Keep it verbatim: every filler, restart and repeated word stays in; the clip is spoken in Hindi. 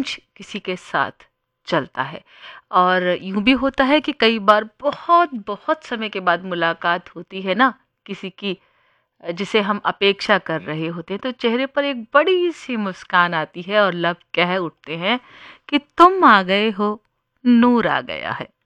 रोमांच किसी के साथ चलता है। और यूँ भी होता है कि कई बार बहुत बहुत समय के बाद मुलाकात होती है ना किसी की, जिसे हम अपेक्षा कर रहे होते हैं, तो चेहरे पर एक बड़ी सी मुस्कान आती है और लब कह उठते हैं कि तुम आ गए हो, नूर आ गया है।